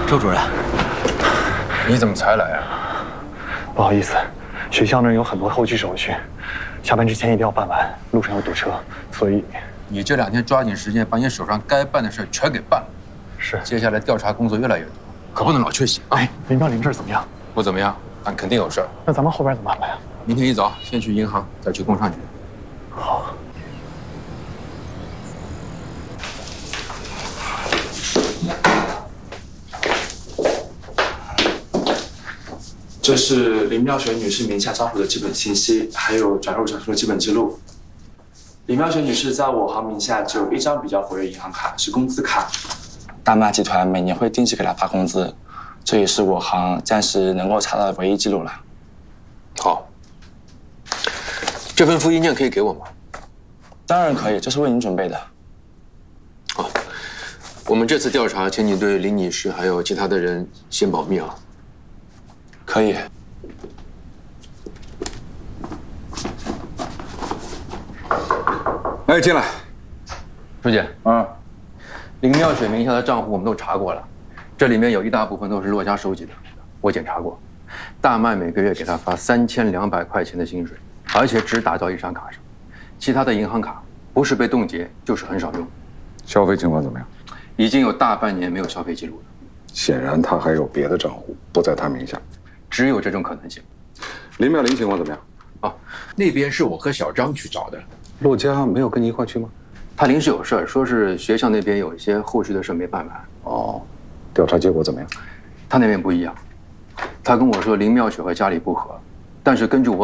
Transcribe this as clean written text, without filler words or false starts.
周主任， 你怎么才来啊？ 不好意思，学校那儿有很多后续手续，下班之前一定要办完，路上有堵车，所以你这2天抓紧时间把你手上该办的事全给办了。 是。 接下来调查工作越来越多，可不能老缺席啊！ 哎，林妙玲这儿怎么样？ 不怎么样，但肯定有事儿。 那咱们后边怎么安排啊？ 明天一早先去银行，再去工商局。 好。 这是林妙雪女士名下账户的基本信息，还有转入转出的基本记录。林妙雪女士在我行名下只有1张比较活跃银行卡，是工资卡。大妈集团每年会定期给她发工资，这也是我行暂时能够查到的唯一记录了。 好，这份复印件可以给我吗？ 当然可以，这是为您准备的。 好，我们这次调查，请你对林女士还有其他的人先保密啊。 可以。 哎，进来。书记，林妙雪名下的账户我们都查过了，这里面有一大部分都是骆家收集的，我检查过。大麦每个月给他发3200块钱的薪水，而且只打到1张卡上，其他的银行卡不是被冻结，就是很少用。 消费情况怎么样？ 已经有大半年没有消费记录了。 显然他还有别的账户不在他名下， 只有这种可能性。 林妙玲情况怎么样？ 啊，那边是我和小张去找的。 骆家没有跟你一块去吗？ 他临时有事儿，说是学校那边有一些后续的事没办完。 哦，调查结果怎么样？ 他那边不一样，他跟我说林妙雪和家里不和，但是根据我